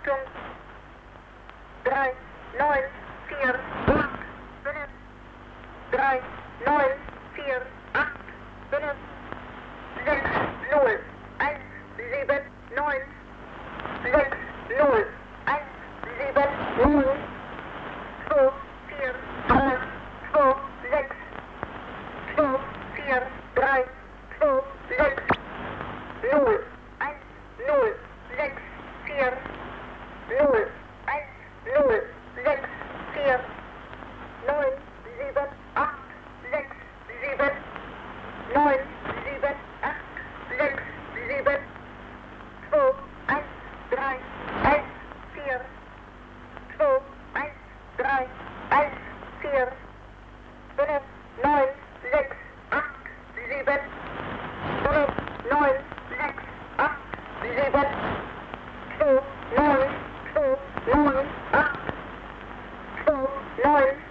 Achtung. 3, 9, 4, 8, 5. 3, 9, 4, 8, 5. 6, 0, 1, 7, 9. 6, 0, 1, 7, 0. 2, 4, 3, 2, 6. 2, 4, 3, 2, 6. 0, 1, 0, 6, 4. 0, 1, 0, 6, 4. 9, 7, 8, 6, 7. 9, 7, 8, 6, 7. 2, 1, 3, 1, 4. 2, 1, 3, 1, 4. 5, 9, 6, 8, 7. 5, 9, 6, 8, 7. 2, 9, 2, 9, 8. 2, 9,